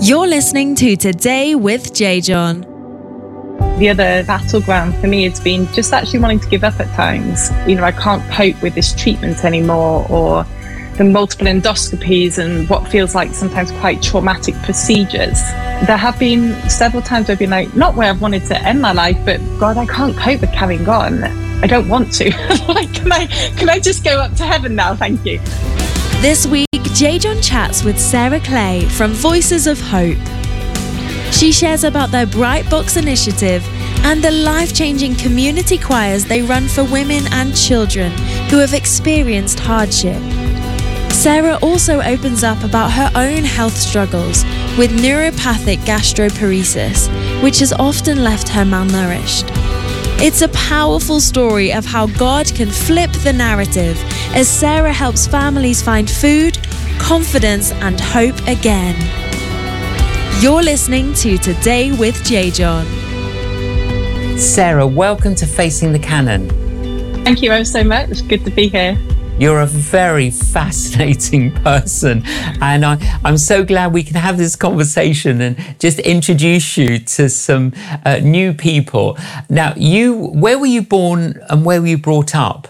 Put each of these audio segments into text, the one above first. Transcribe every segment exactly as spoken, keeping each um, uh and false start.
You're listening to Today with J. John. The other battleground for me has been just actually wanting to give up at times. You know, I can't cope with this treatment anymore, or the multiple endoscopies and what feels like sometimes quite traumatic procedures. There have been several times where I've been like, not where I've wanted to end my life, but God, I can't cope with carrying on. I don't want to. Like, can I, can I just go up to heaven now? Thank you. This week, J. John chats with Sarah Clay from Voices of Hope. She shares about their Bright Box initiative and the life-changing community choirs they run for women and children who have experienced hardship. Sarah also opens up about her own health struggles with neuropathic gastroparesis, which has often left her malnourished. It's a powerful story of how God can flip the narrative as Sarah helps families find food, confidence, and hope again. You're listening to Today with J. John. Sarah, welcome to Facing the Canon. Thank you so much. It's good to be here. You're a very fascinating person, and I, I'm so glad we can have this conversation and just introduce you to some uh, new people. Now, you, where were you born and where were you brought up?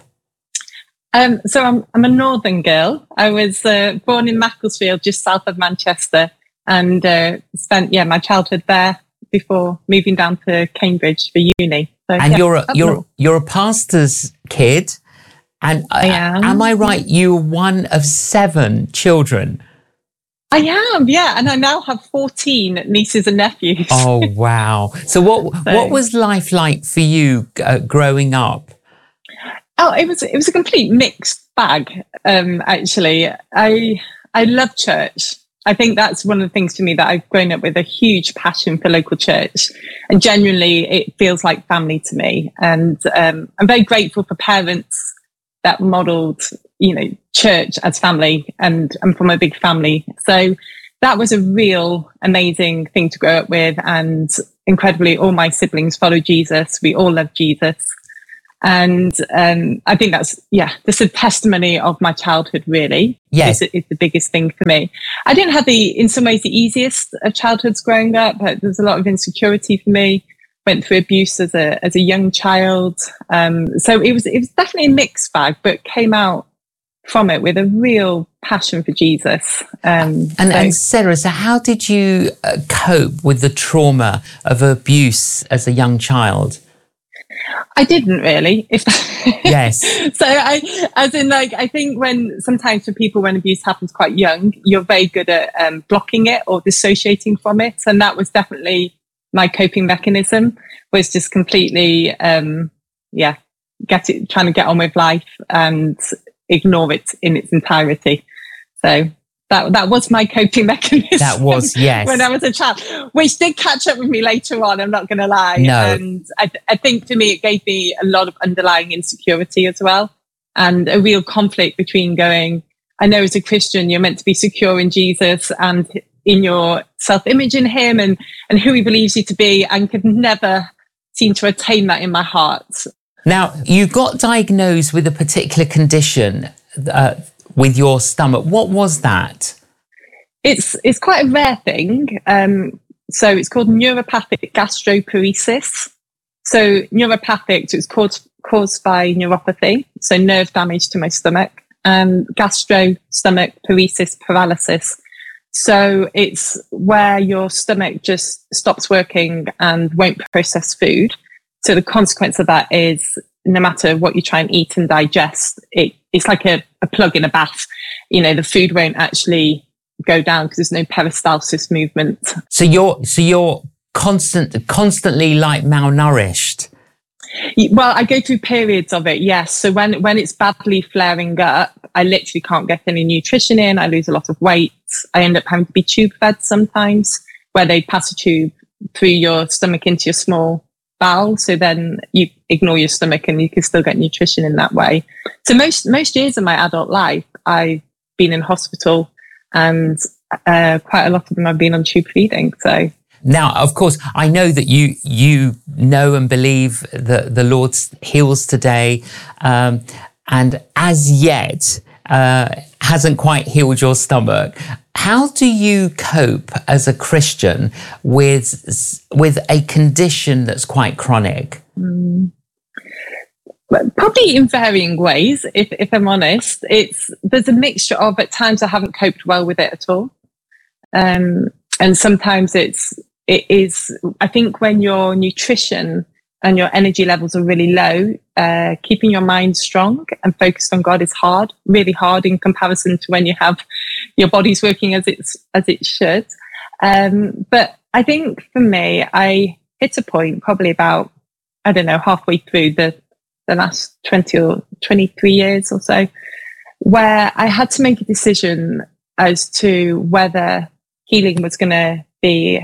Um, so I'm, I'm a northern girl. I was uh, born in Macclesfield, just south of Manchester, and uh, spent yeah my childhood there before moving down to Cambridge for uni. So, and yeah, you're a, you're north. you're a pastor's kid. And I am. Am I right? You're one of seven children. I am, yeah. And I now have fourteen nieces and nephews. Oh, wow. So what so, what was life like for you uh, growing up? Oh, it was it was a complete mixed bag, um, actually. I I love church. I think that's one of the things for me, that I've grown up with a huge passion for local church. And genuinely, it feels like family to me. And um, I'm very grateful for parents that modelled, you know, church as family, and I'm from a big family. So that was a real amazing thing to grow up with. And incredibly, all my siblings follow Jesus. We all love Jesus. And um, I think that's, yeah, just a testimony of my childhood, really. Yes. It's, it's the biggest thing for me. I didn't have the, in some ways, the easiest of childhoods growing up. There's a lot of insecurity for me. Went through abuse as a as a young child, um, so it was it was definitely a mixed bag, but came out from it with a real passion for Jesus. Um, and, so. and Sarah, so how did you uh, cope with the trauma of abuse as a young child? I didn't really. If yes. So I, as in, like, I think when sometimes for people when abuse happens quite young, you're very good at um, blocking it or dissociating from it, and that was definitely my coping mechanism. Was just completely, um, yeah, get it, trying to get on with life and ignore it in its entirety. So that that was my coping mechanism. That was, yes. When I was a child, which did catch up with me later on, I'm not going to lie. No. And I, I think for me, it gave me a lot of underlying insecurity as well, and a real conflict between going, I know as a Christian, you're meant to be secure in Jesus and in your self-image in him and, and who he believes you to be, and could never seem to attain that in my heart. Now, you got diagnosed with a particular condition uh, with your stomach. What was that? It's it's quite a rare thing. Um, so it's called neuropathic gastroparesis. So neuropathic, so it's caused, caused by neuropathy, so nerve damage to my stomach, and gastro, stomach, paresis, paralysis. So it's where your stomach just stops working and won't process food. So the consequence of that is no matter what you try and eat and digest, it, it's like a, a plug in a bath. You know, the food won't actually go down because there's no peristalsis movement. So you're, so you're constant, constantly like malnourished. Well, I go through periods of it, yes. So when, when it's badly flaring up, I literally can't get any nutrition in. I lose a lot of weight. I end up having to be tube fed sometimes, where they pass a tube through your stomach into your small bowel. So then you ignore your stomach and you can still get nutrition in that way. So most, most years of my adult life, I've been in hospital, and uh, quite a lot of them I've been on tube feeding. So. Now, of course, I know that you you know and believe that the Lord heals today, um, and as yet uh, hasn't quite healed your stomach. how do you cope as a Christian with with a condition that's quite chronic? Mm. Probably in varying ways, if, if I'm honest. It's there's a mixture of, at times I haven't coped well with it at all. Um, and sometimes it's, it is, I think when your nutrition and your energy levels are really low, uh, keeping your mind strong and focused on God is hard, really hard in comparison to when you have your body's working as it's, as it should. Um, but I think for me, I hit a point probably about, I don't know, halfway through the, the last twenty or twenty-three years or so, where I had to make a decision as to whether healing was going to be,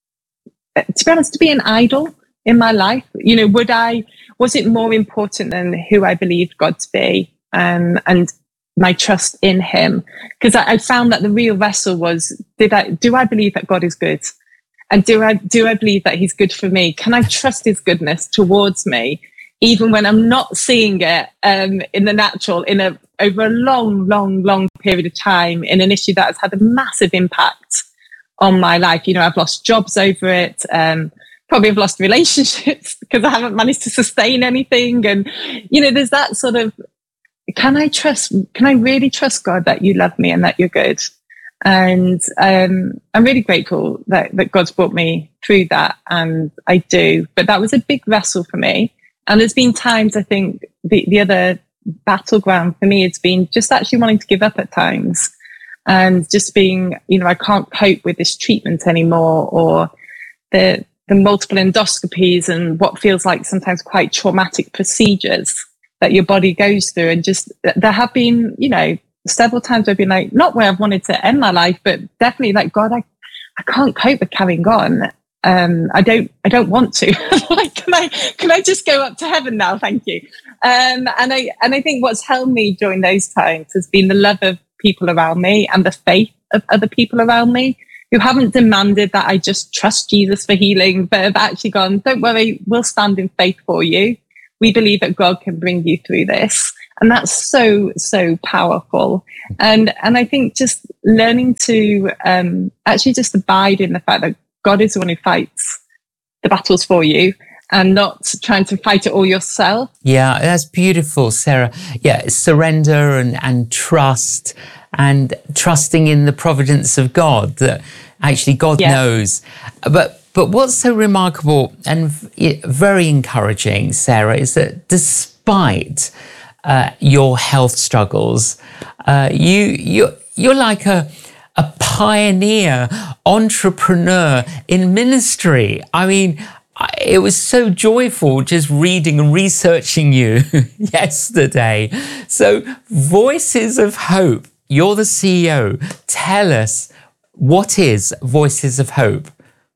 to be honest, to be an idol in my life. You know, would I, was it more important than who I believed God to be, um, and my trust in him? Because I, I found that the real wrestle was, did I, do I believe that God is good? And do I, do I believe that he's good for me? Can I trust his goodness towards me, even when I'm not seeing it um, in the natural, in a over a long, long, long period of time, in an issue that has had a massive impact on my life? You know, I've lost jobs over it. Um, probably have lost relationships because I haven't managed to sustain anything. And, you know, there's that sort of, can I trust, can I really trust God that you love me and that you're good? And um, I'm really grateful that, that God's brought me through that. And I do, but that was a big wrestle for me. And there's been times, I think, the, the other battleground for me has been just actually wanting to give up at times, and just being, you know, I can't cope with this treatment anymore, or the the multiple endoscopies and what feels like sometimes quite traumatic procedures that your body goes through. And just, there have been, you know, several times I've been like, not where I've wanted to end my life, but definitely like, God, I, I can't cope with carrying on. Um, I don't, I don't want to. Like, can I, can I just go up to heaven now? Thank you. Um, and I, and I think what's held me during those times has been the love of people around me and the faith of other people around me, who haven't demanded that I just trust Jesus for healing, but have actually gone, don't worry, we'll stand in faith for you. We believe that God can bring you through this. And that's so, so powerful. And, and I think just learning to, um, actually just abide in the fact that God is the one who fights the battles for you, and not trying to fight it all yourself. Yeah, that's beautiful, Sarah. Yeah, surrender and, and trust, and trusting in the providence of God, that actually God yeah. knows. But but what's so remarkable and very encouraging, Sarah, is that despite uh, your health struggles, uh, you you you're like a a pioneer entrepreneur in ministry. I mean, it was so joyful just reading and researching you yesterday. So, Voices of Hope, you're the C E O. Tell us, what is Voices of Hope?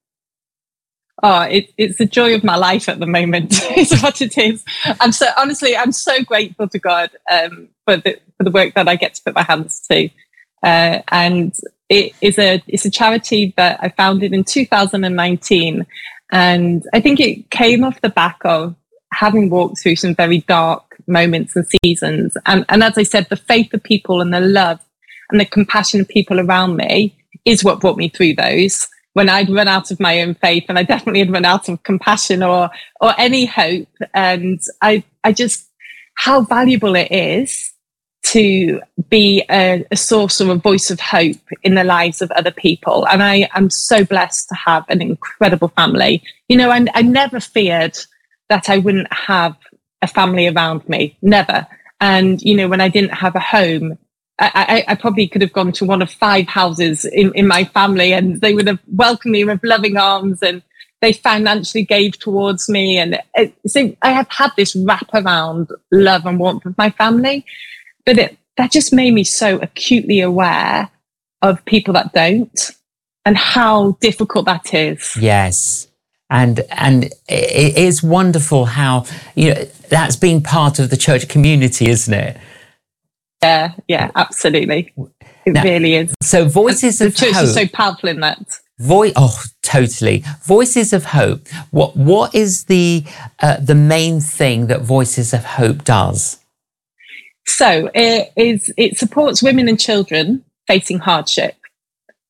Oh, it, it's the joy of my life at the moment, is what it is. I'm so, honestly, I'm so grateful to God um, for the for the work that I get to put my hands to. Uh, and it is a it's a charity that I founded in two thousand nineteen. And I think it came off the back of having walked through some very dark moments and seasons. And, and as I said, the faith of people and the love and the compassion of people around me is what brought me through those. When I'd run out of my own faith, and I definitely had run out of compassion or or any hope. And I I just, how valuable it is to be a, a source or a voice of hope in the lives of other people. And I am so blessed to have an incredible family. You know, I, I never feared that I wouldn't have a family around me, never. And, you know, when I didn't have a home, I, I, I probably could have gone to one of five houses in, in my family, and they would have welcomed me with loving arms, and they financially gave towards me. And it, so I have had this wraparound love and warmth of my family. But it, that just made me so acutely aware of people that don't, and how difficult that is. Yes. And and it is wonderful how, you know, that's been part of the church community, isn't it? Yeah, yeah, absolutely. It now, really is. So Voices the of church Hope. is so powerful in that. Voice, oh, totally. Voices of Hope. What what is the uh, the main thing that Voices of Hope does? So it is. It supports women and children facing hardship,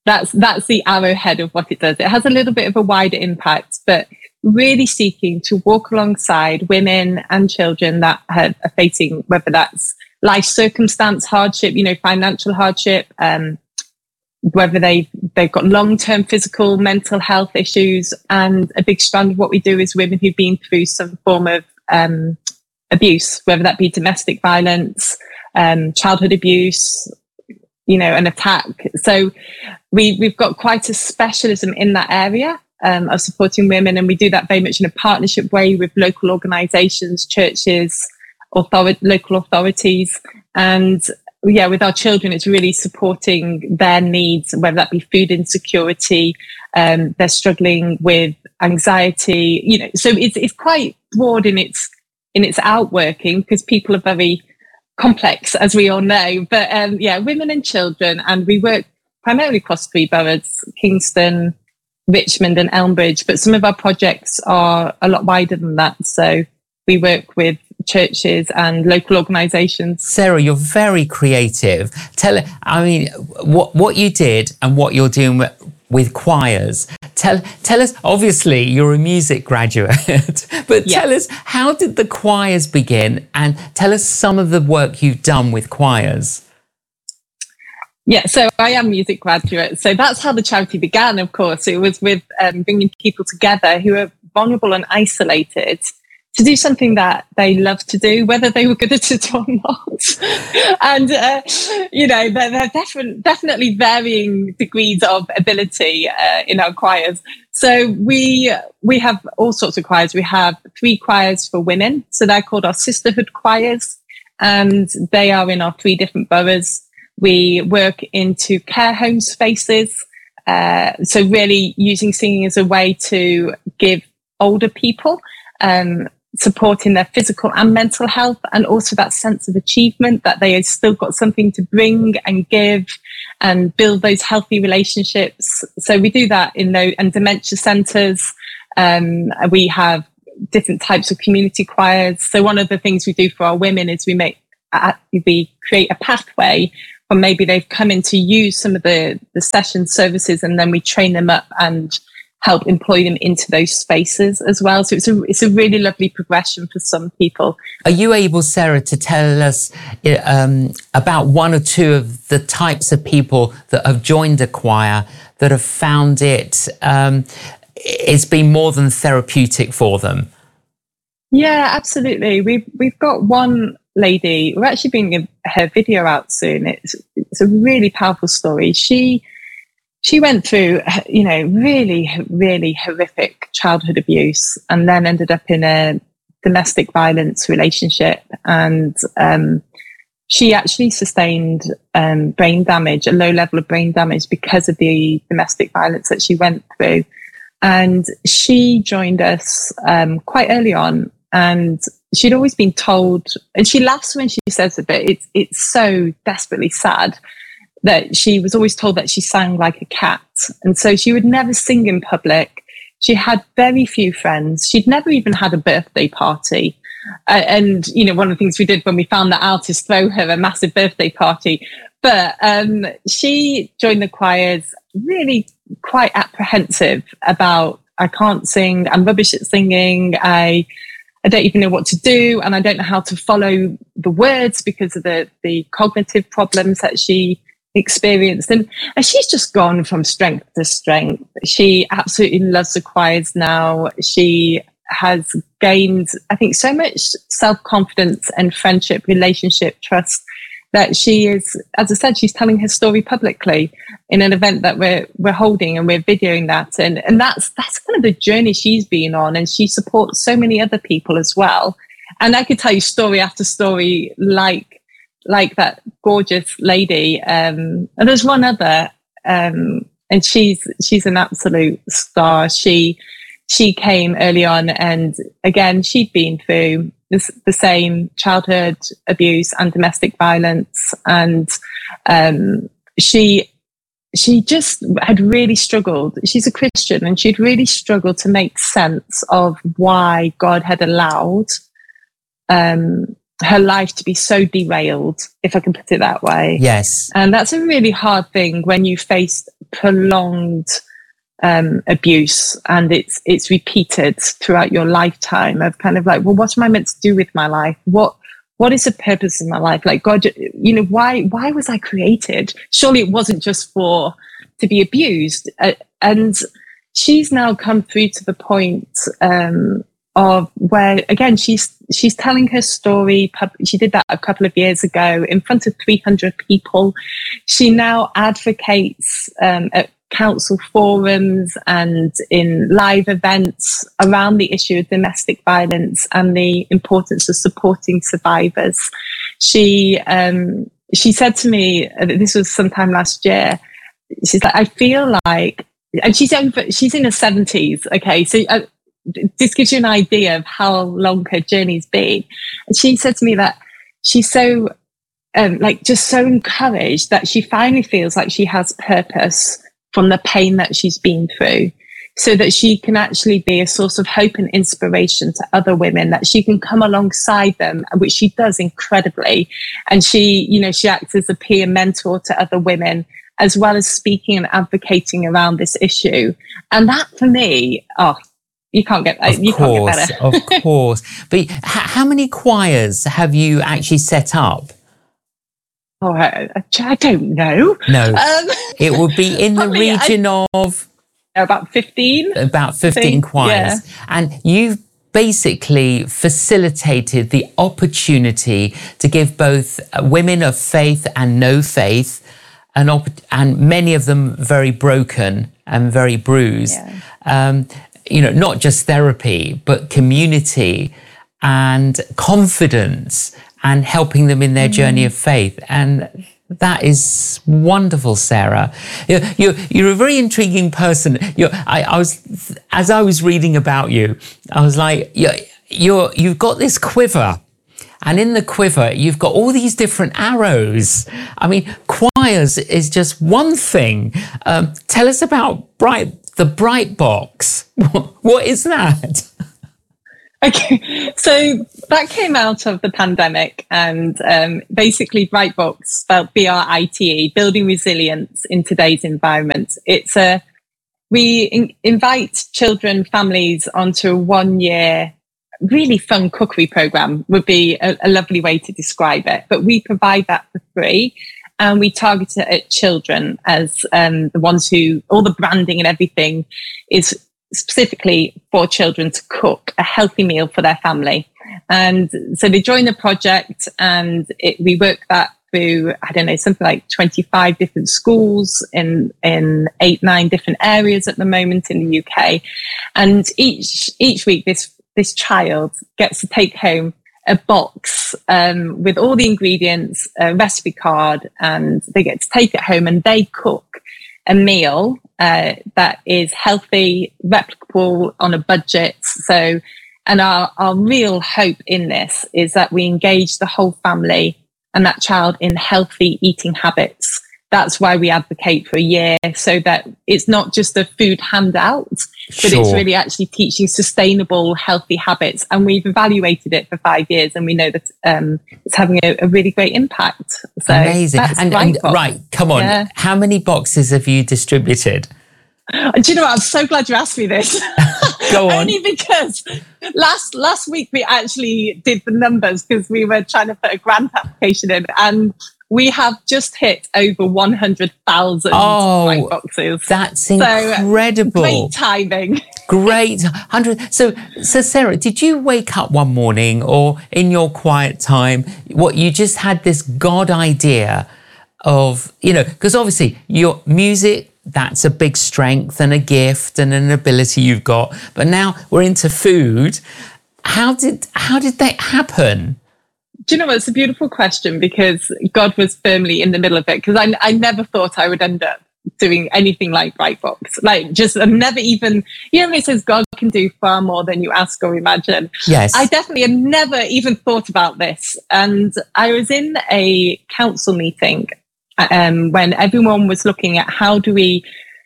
that's that's the arrowhead of what it does. It has a little bit of a wider impact, but really seeking to walk alongside women and children that are facing, whether that's life circumstance hardship, you know, financial hardship, um, whether they've, they've got long-term physical, mental health issues. And a big strand of what we do is women who've been through some form of um, abuse, whether that be domestic violence, um, childhood abuse, you know, an attack. So we, we've got quite a specialism in that area um, of supporting women. And we do that very much in a partnership way with local organisations, churches, authority, local authorities. And yeah, with our children, it's really supporting their needs, whether that be food insecurity, um, they're struggling with anxiety, you know, so it's it's quite broad in its in its outworking, because people are very complex, as we all know. But um, yeah, women and children, and we work primarily across three boroughs, Kingston, Richmond and Elmbridge, but some of our projects are a lot wider than that. So we work with churches and local organisations. Sarah, you're very creative. Tell, I mean, what what you did and what you're doing with, with choirs. Tell tell us. Obviously, you're a music graduate, but Yes. tell us, how did the choirs begin? And tell us some of the work you've done with choirs. Yeah, so I am a music graduate. So that's how the charity began, of course. It was with um, bringing people together who are vulnerable and isolated to do something that they love to do, whether they were good at it or not. And, uh, you know, there, there are different, definitely varying degrees of ability uh, in our choirs. So we we have all sorts of choirs. We have three choirs for women. So they're called our sisterhood choirs, and they are in our three different boroughs. We work into care home spaces. Uh, so really using singing as a way to give older people um, support in their physical and mental health, and also that sense of achievement that they have still got something to bring and give and build those healthy relationships. So we do that in those and dementia centres. Um, we have different types of community choirs. So one of the things we do for our women is we make uh, we create a pathway. Or maybe they've come in to use some of the, the session services, and then we train them up and help employ them into those spaces as well. So it's a, it's a really lovely progression for some people. Are you able, Sarah, to tell us um, about one or two of the types of people that have joined a choir that have found it, um, it's been more than therapeutic for them? Yeah, absolutely. We've, we've got one lady, we're actually bringing her video out soon. It's, it's a really powerful story. She, she went through, you know, really, really horrific childhood abuse, and then ended up in a domestic violence relationship. And, um, she actually sustained, um, brain damage, a low level of brain damage because of the domestic violence that she went through. And she joined us, um, quite early on. And she'd always been told, and she laughs when she says it, but it's it's so desperately sad, that she was always told that she sang like a cat. And so she would never sing in public. She had very few friends. She'd never even had a birthday party. Uh, and, you know, one of the things we did when we found that out is throw her a massive birthday party. But um, she joined the choirs really quite apprehensive about, I can't sing, I'm rubbish at singing, I... I don't even know what to do, and I don't know how to follow the words because of the, the cognitive problems that she experienced. And, and she's just gone from strength to strength. She absolutely loves the choirs now. She has gained, I think, so much self-confidence and friendship, relationship, trust, that she is, as I said, she's telling her story publicly in an event that we're we're holding, and we're videoing that. And, and that's that's kind of the journey she's been on, and she supports so many other people as well. And I could tell you story after story like like that gorgeous lady. Um, and there's one other, um, and she's she's an absolute star. She she came early on, and again, she'd been through the, the same childhood abuse and domestic violence, and um, she she just had really struggled. She's a Christian, and she'd really struggled to make sense of why God had allowed um, her life to be so derailed, if I can put it that way. Yes. And that's a really hard thing when you face prolonged um, abuse, and it's it's repeated throughout your lifetime of kind of like, well, what am I meant to do with my life? What what is the purpose of my life? Like, God, you know, why why was I created? Surely it wasn't just for to be abused. Uh, and she's now come through to the point um, of where, again, she's she's telling her story. She did that a couple of years ago in front of three hundred people. She now advocates um, at council forums and in live events around the issue of domestic violence and the importance of supporting survivors. She um, she said to me, this was sometime last year, she's like, I feel like, and she's over, she's in her seventies. Okay, so uh, this gives you an idea of how long her journey's been. And she said to me that she's so, um, like, just so encouraged that she finally feels like she has purpose from the pain that she's been through, so that she can actually be a source of hope and inspiration to other women, that she can come alongside them, which she does incredibly. And she, you know, she acts as a peer mentor to other women, as well as speaking and advocating around this issue. And that, for me, oh, you can't get, of you course, can't get better. Of course. But h- how many choirs have you actually set up? Oh, I, I don't know. No, um, it would be in the probably, region I, of about fifteen. About fifteen think, choirs, yeah. And you've basically facilitated the opportunity to give both women of faith and no faith, an op- and many of them very broken and very bruised. Yeah. Um, you know, not just therapy, but community and confidence, and helping them in their mm. journey of faith. And that is wonderful, Sarah. You're, you're, you're a very intriguing person. You're, I, I was, as I was reading about you, I was like, you're, you're, you've got this quiver, and in the quiver, you've got all these different arrows. I mean, choirs is just one thing. Um, tell us about Bright, the Bright Box. What is that? Okay, so that came out of the pandemic, and um, basically Brightbox, spelled B R I T E, building resilience in today's environment. It's a, we in, invite children, families onto a one-year, really fun cookery program, would be a, a lovely way to describe it. But we provide that for free, and we target it at children as um, the ones who, all the branding and everything is specifically for children to cook a healthy meal for their family. And so they join the project, and it, we work that through, I don't know, something like twenty-five different schools in, in eight, nine different areas at the moment in the U K. And each, each week this, this child gets to take home a box um, with all the ingredients, a recipe card, and they get to take it home and they cook a meal uh, that is healthy, replicable, on a budget. So, and our, our real hope in this is that we engage the whole family and that child in healthy eating habits. That's why we advocate for a year, so that it's not just a food handout, but sure. It's really actually teaching sustainable, healthy habits. And we've evaluated it for five years, and we know that um, it's having a, a really great impact. So amazing. And, and right, come on. Yeah. How many boxes have you distributed? And do you know what? I'm so glad you asked me this. Go on. Only because last last week we actually did the numbers, because we were trying to put a grant application in, and we have just hit over one hundred thousand oh, white boxes. That's incredible. So, great timing. Great. one hundred. So, so Sarah, did you wake up one morning, or in your quiet time, what you just had this God idea of, you know, because obviously your music, that's a big strength and a gift and an ability you've got. But now we're into food. How did, how did that happen? Do you know what? It's a beautiful question, because God was firmly in the middle of it. Because I, I never thought I would end up doing anything like Brightbox. Like, just, I've never even, you know, when it says God can do far more than you ask or imagine. Yes. I definitely had never even thought about this. And I was in a council meeting um, when everyone was looking at how do we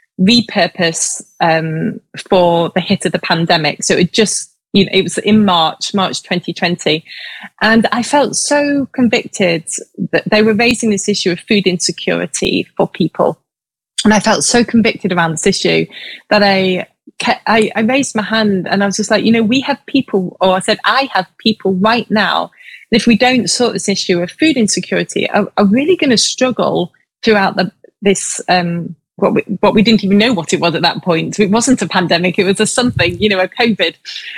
repurpose um, for the hit of the pandemic. So it just, you know, it was in March, March twenty twenty. And I felt so convicted that they were raising this issue of food insecurity for people. And I felt so convicted around this issue that I, kept, I, I raised my hand and I was just like, you know, we have people, or I said, I have people right now, and if we don't sort this issue of food insecurity, are, are really going to struggle throughout the, this, um, what we, what we didn't even know what it was at that point. It wasn't a pandemic, it was a something, you know, a COVID.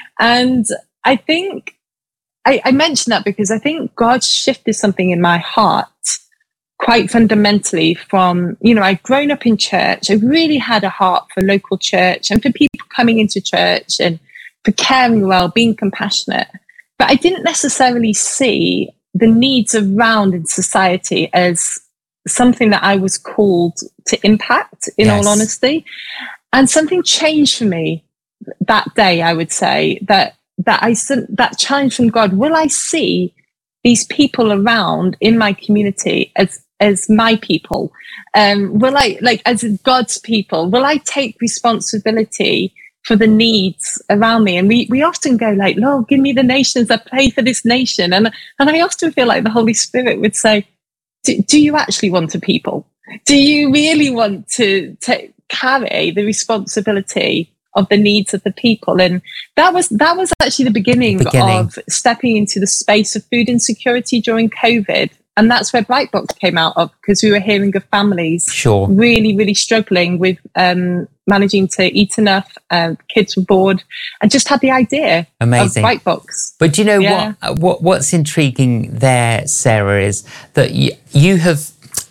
And I think, I, I mentioned that because I think God shifted something in my heart quite fundamentally from, you know, I'd grown up in church. I really had a heart for local church and for people coming into church and for caring well, being compassionate. But I didn't necessarily see the needs around in society as something that I was called to impact, in yes. all honesty. And something changed for me that day, I would say, that that I that challenge from God. Will I see these people around in my community as as my people? Um, will I, like, as God's people, will I take responsibility for the needs around me? And we we often go like, Lord, give me the nations, I pray for this nation. And and I often feel like the Holy Spirit would say, do, do you actually want a people? Do you really want to, to carry the responsibility of the needs of the people? And that was that was actually the beginning, beginning of stepping into the space of food insecurity during COVID. And that's where Brightbox came out of, because we were hearing of families sure. really, really struggling with um, managing to eat enough. Uh, kids were bored, and just had the idea Amazing. of Brightbox. But do you know yeah. what, what? What's intriguing there, Sarah, is that you, you have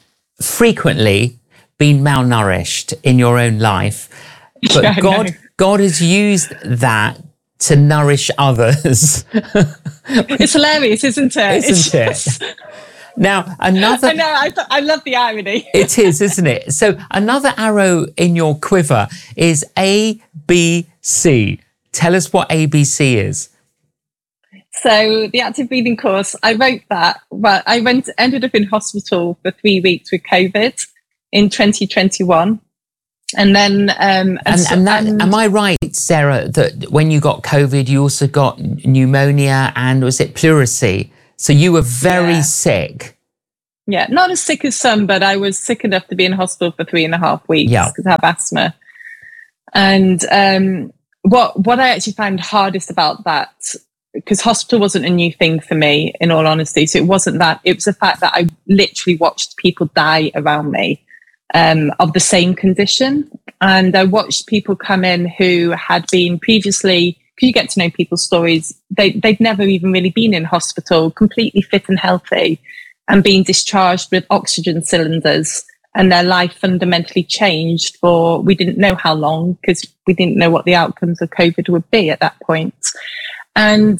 frequently been malnourished in your own life, but yeah, God, God has used that to nourish others. It's hilarious, isn't it? Isn't it? Just... Now, another... I know, I, th- I love the irony. It is, isn't it? So another arrow in your quiver is A B C. Tell us what A B C is. So the active breathing course, I wrote that, well, I went, ended up in hospital for three weeks with COVID in twenty twenty-one. And then... Um, and, and, so, and that, and am I right, Sarah, that when you got COVID, you also got pneumonia and was it pleurisy? So you were very yeah. sick. Yeah, not as sick as some, but I was sick enough to be in hospital for three and a half weeks because yeah. I have asthma. And um, what what I actually found hardest about that, because hospital wasn't a new thing for me, in all honesty. So it wasn't that. It was the fact that I literally watched people die around me um, of the same condition. And I watched people come in who had been previously... Because you get to know people's stories, they, they've never even really been in hospital, completely fit and healthy, and being discharged with oxygen cylinders, and their life fundamentally changed for, we didn't know how long, because we didn't know what the outcomes of COVID would be at that point. And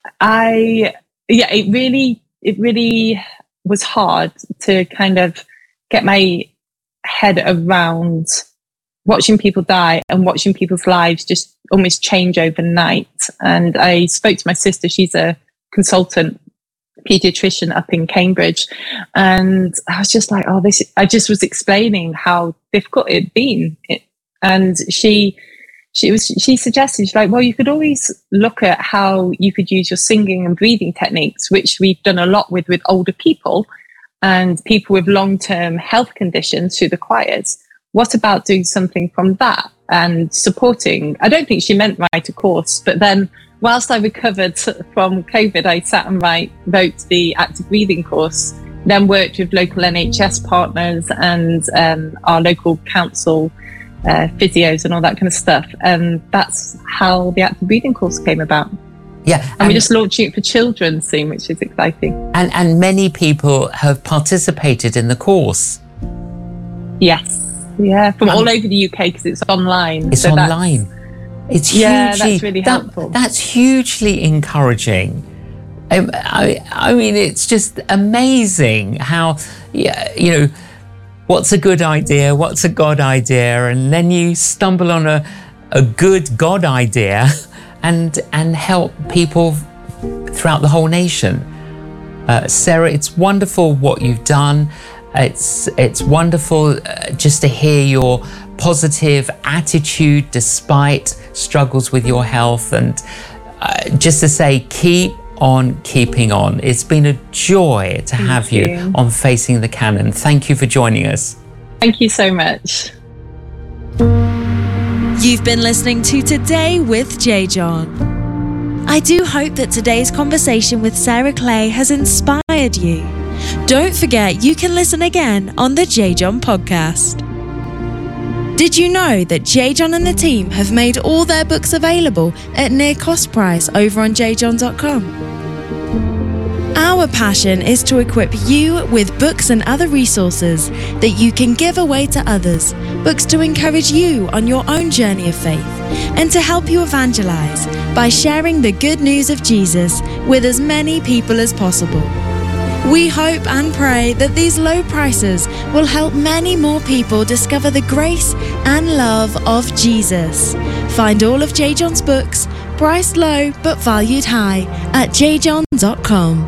I, yeah, it really, it really was hard to kind of get my head around watching people die and watching people's lives just almost change overnight. And I spoke to my sister, she's a consultant pediatrician up in Cambridge. And I was just like, oh, this, I just was explaining how difficult it'd been. It, and she, she was, she suggested, she's like, well, you could always look at how you could use your singing and breathing techniques, which we've done a lot with, with older people and people with long-term health conditions through the choirs. What about doing something from that and supporting? I don't think she meant write a course, but then whilst I recovered from COVID, I sat and write, wrote the active breathing course, then worked with local N H S partners and um, our local council, uh, physios and all that kind of stuff. And that's how the active breathing course came about. Yeah, and, and we're just launching it for children soon, which is exciting. And, and many people have participated in the course. Yes. Yeah, from um, all over the U K because it's online. It's so online. It's hugely, yeah, that's really helpful. That, that's hugely encouraging. Um, I, I mean, it's just amazing how, yeah, you know, what's a good idea? What's a God idea? And then you stumble on a, a good God idea and and help people throughout the whole nation. Uh, Sarah, it's wonderful what you've done. It's it's wonderful uh, just to hear your positive attitude despite struggles with your health, and uh, just to say keep on keeping on. It's been a joy to Thank have you. you on Facing the Canon. Thank you for joining us. Thank you so much. You've been listening to Today with J. John. I do hope that today's conversation with Sarah Clay has inspired you. Don't forget you can listen again on the J. John podcast. Did you know that J. John and the team have made all their books available at near cost price over on j john dot com? Our passion is to equip you with books and other resources that you can give away to others, books to encourage you on your own journey of faith, and to help you evangelize by sharing the good news of Jesus with as many people as possible. We hope and pray that these low prices will help many more people discover the grace and love of Jesus. Find all of J. John's books, priced low but valued high, at j john dot com.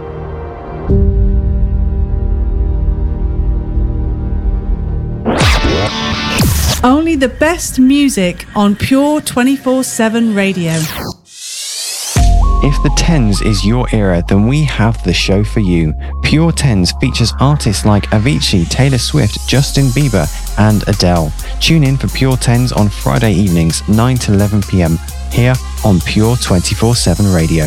Only the best music on Pure twenty-four seven Radio. If the tens is your era, then we have the show for you. Pure Tens features artists like Avicii, Taylor Swift, Justin Bieber, and Adele. Tune in for Pure Tens on Friday evenings, nine to eleven p.m. here on Pure twenty-four seven Radio.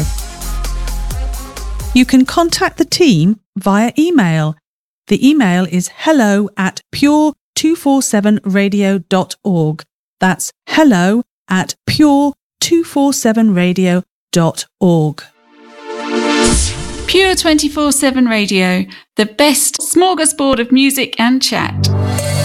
You can contact the team via email. The email is hello at pure two forty-seven radio dot org. That's hello at pure two forty-seven radio dot org. Pure twenty-four seven Radio, the best smorgasbord of music and chat.